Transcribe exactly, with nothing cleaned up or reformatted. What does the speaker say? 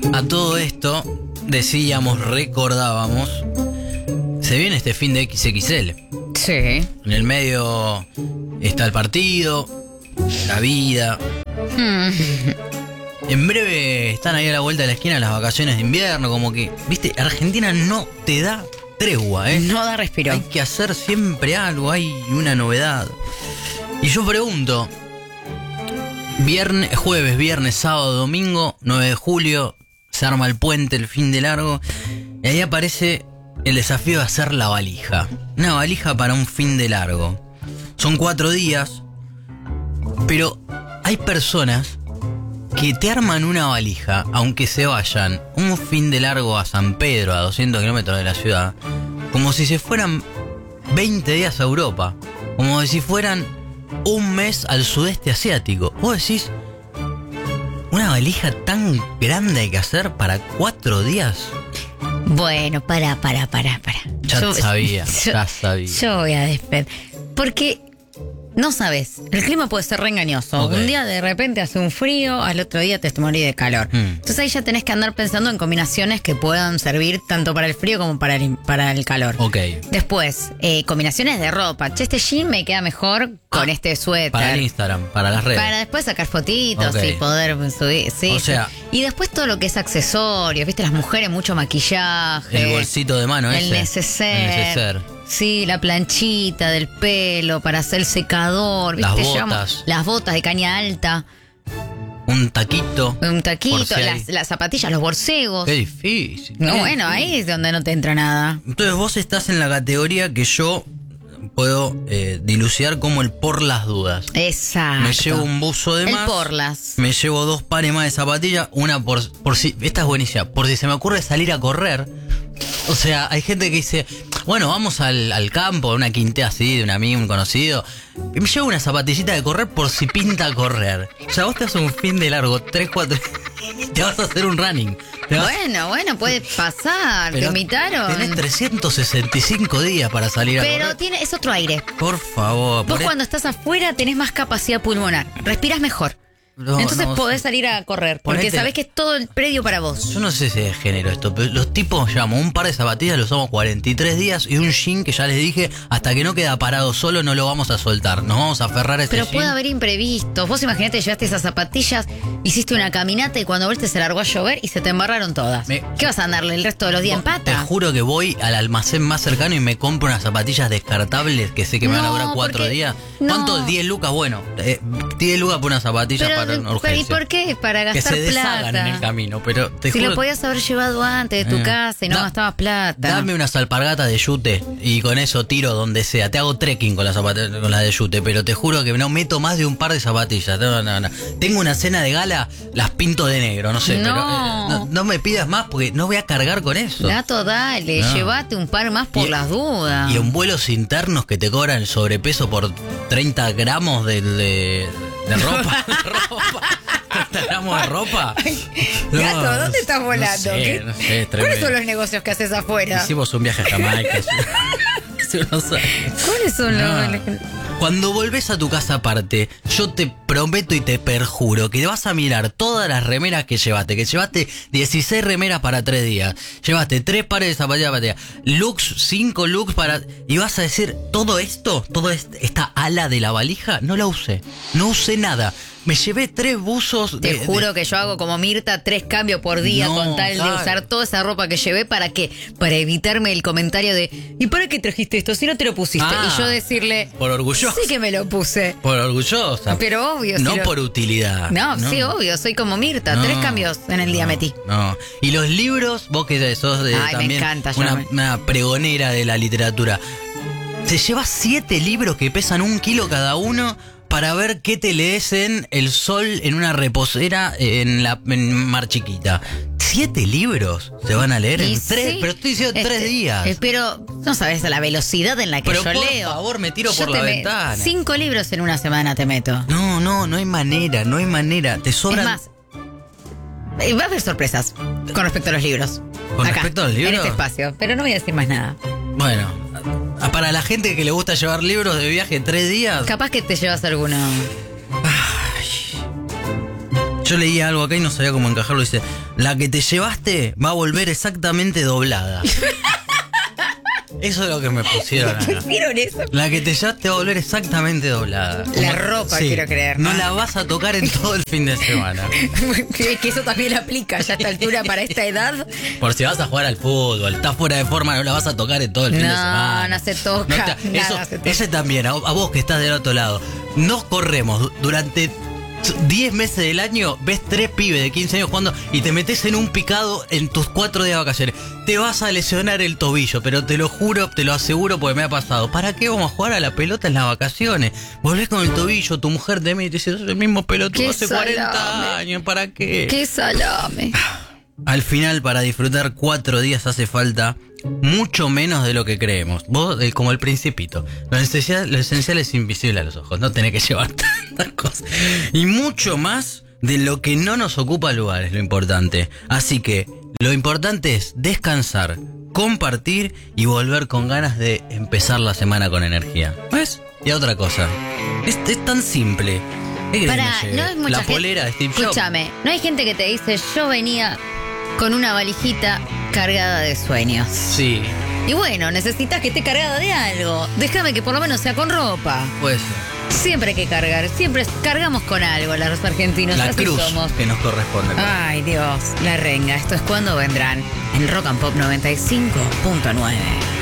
a todo esto, decíamos, recordábamos, se viene este fin de equis equis ele. Sí. En el medio está el partido, la vida. Hmm. En breve están ahí a la vuelta de la esquina las vacaciones de invierno, como que, viste, Argentina no te da tregua, ¿eh? No da respiro. Hay que hacer siempre algo, hay una novedad. Y yo pregunto, viernes, jueves, viernes, sábado, domingo, nueve de julio, se arma el puente, el fin de largo, y ahí aparece el desafío de hacer la valija. Una valija para un fin de largo. Son cuatro días, pero hay personas que te arman una valija, aunque se vayan un fin de largo a San Pedro, a doscientos kilómetros de la ciudad, como si se fueran veinte días a Europa, como si fueran un mes al sudeste asiático. Vos decís, ¿una valija tan grande hay que hacer para cuatro días? Bueno, para, para, para, para. Ya Yo- sabía, yo- ya sabía. Yo voy a despedir. Porque, no sabes, el clima puede ser re engañoso. Ok. Un día de repente hace un frío, al otro día te morís de calor. Mm. Entonces ahí ya tenés que andar pensando en combinaciones que puedan servir tanto para el frío como para el, para el calor. Ok. Después, eh, combinaciones de ropa. Che, este jean me queda mejor con Ah, este suéter. Para el Instagram, para las redes. Para después sacar fotitos Ok. y poder subir. Sí, O sí. sea- Y después todo lo que es accesorios, ¿viste? Las mujeres, mucho maquillaje. El bolsito de mano El ese. neceser. El neceser. Sí, la planchita del pelo para hacer el secador. ¿Viste? Las Llevamos- botas. las botas de caña alta. Un taquito. Un taquito, Por si hay. las, las zapatillas, los borcegos. Qué difícil. No, qué bueno, difícil. ahí es donde no te entra nada. Entonces vos estás en la categoría que yo puedo eh, dilucidar como el por las dudas. Exacto. Me llevo un buzo de El más. porlas. Me llevo dos pares más de zapatillas. Una por, por si... Esta es buenísima. Por si se me ocurre salir a correr. O sea, hay gente que dice, bueno, vamos al, al campo, a una quinta así, de un amigo, un conocido. Y me llevo una zapatillita de correr por si pinta correr. O sea, vos te haces un fin de largo, tres, cuatro... te vas a hacer un running. Te vas- Bueno, bueno, puede pasar. Te Pero imitaron. Tenés trescientos sesenta y cinco días para salir a Pero correr. tiene, es otro aire. Por favor. Vos por cuando estás afuera tenés más capacidad pulmonar. Respirás mejor. No, Entonces no, podés sí. salir a correr. Porque Ponete- sabés que es todo el predio para vos. Yo no sé si es de género esto, pero los tipos llamo un par de zapatillas, lo usamos cuarenta y tres días y un jean que ya les dije, hasta que no queda parado solo no lo vamos a soltar, nos vamos a aferrar a ese Pero jean. puede haber imprevistos. Vos imaginate, llevaste esas zapatillas, hiciste una caminata y cuando volviste se largó a llover y se te embarraron todas. Me- ¿Qué vas a andarle el resto de los días en Te pata? juro que voy al almacén más cercano y me compro unas zapatillas descartables que sé que me van a No, durar cuatro porque- días. no. ¿Cuánto? diez lucas, bueno, eh, diez lucas por unas zapatillas Pero, para una pero, ¿y urgencia. por qué? Para Que gastar se deshagan plata. en el camino, pero te Si juro lo podías haber llevado antes de tu Eh. casa y no Da- gastabas plata. Dame unas alpargatas de yute y con eso tiro donde sea. Te hago trekking con las zapatillas, con las de yute, pero te juro que no meto más de un par de zapatillas. No, no, no. Tengo una cena de gala, las pinto de negro, no sé. No. Pero, eh, no, no me pidas más porque no voy a cargar con eso. Gato, dale, No. llévate un par más por Y- las dudas. Y en vuelos internos que te cobran el sobrepeso por treinta gramos de, de, de ropa. de ropa. treinta gramos de ropa. Gato, No, ¿dónde estás no volando? sé, ¿Qué- no sé, es ¿Cuáles tremendo. son los negocios que haces afuera? Hicimos un viaje a Jamaica. Si uno sabe. ¿Cuáles son No. los...? Cuando volvés a tu casa aparte, yo te prometo y te perjuro que vas a mirar todas las remeras que llevaste, que llevaste dieciséis remeras para tres días, llevaste tres pares de zapatillas para tres días, looks, cinco looks para... Y vas a decir, todo esto, toda esta ala de la valija, no la usé, no usé nada. Me llevé tres buzos Te de... juro de- que yo hago como Mirta tres cambios por día No, con tal de claro. usar toda esa ropa que llevé para que para evitarme el comentario de ¿y para qué trajiste esto si no te lo pusiste? Ah, y yo decirle por orgulloso. sí que me lo puse. Por orgullosa. Pero obvio, si No lo- por utilidad. No, sí, obvio, soy como Mirta, No, tres cambios en el día no, metí. No. Y los libros, vos que sos de, Ay, me también encanta, yo una, me- una pregonera de la literatura. Se lleva siete libros que pesan un kilo cada uno para ver qué te lees en El Sol en una reposera en la en Mar Chiquita. Siete libros se van a leer Y en tres, sí, pero estoy diciendo este, tres días. eh, pero no sabes la velocidad en la que Pero yo por leo. favor, me tiro Yo por te la me- ventana. Cinco libros en una semana te meto. No, no, no hay manera, no hay manera. Te sobran. Es más, eh, va a haber sorpresas con respecto a los libros. ¿Con Acá, respecto a los libros? En este espacio, pero no voy a decir más nada. Bueno, a- para la gente que le gusta llevar libros de viaje tres días. Capaz que te llevas alguno. Yo leía algo acá y no sabía cómo encajarlo. Dice, la que te llevaste va a volver exactamente doblada. Eso es lo que me pusieron acá. ¿Pusieron eso? La que te llevaste va a volver exactamente doblada. La ropa, Sí, quiero creer. No la vas a tocar en todo el fin de semana. Es que eso también aplica ya a esta altura para esta edad. Por si vas a jugar al fútbol, estás fuera de forma, no la vas a tocar en todo el fin No, de semana. no se toca, No te- nada eso- se toca. Ese también, a, a vos que estás del otro lado. Nos corremos du- durante diez meses del año, ves tres pibes de quince años jugando y te metes en un picado en tus cuatro días de vacaciones. Te vas a lesionar el tobillo, pero te lo juro, te lo aseguro porque me ha pasado. ¿Para qué vamos a jugar a la pelota en las vacaciones? Volvés con el tobillo, tu mujer te mira y te dice, sos el mismo pelotudo Qué hace cuarenta salame. años, ¿para qué? ¡Qué salame! Al final, para disfrutar cuatro días hace falta mucho menos de lo que creemos. Vos, eh, como el principito. Lo esencial, lo esencial es invisible a los ojos. No tenés que llevar tantas cosas. Y mucho más de lo que no nos ocupa lugar es lo importante. Así que lo importante es descansar, compartir y volver con ganas de empezar la semana con energía. ¿Ves? Y otra cosa. Es, es tan simple. ¿Qué querés Pará, que me lleve? no es mucha La gente- polera de Steve Jobs. Escúchame, no hay gente que te dice, yo venía con una valijita cargada de sueños. Sí, Y bueno, necesitas que esté cargada de algo. Déjame que por lo menos sea con ropa. pues Siempre hay que cargar, siempre cargamos con algo los argentinos, la así cruz somos. que nos corresponde. Ay, Dios, la renga. Esto es Cuando Vendrán en Rock and Pop noventa y cinco punto nueve.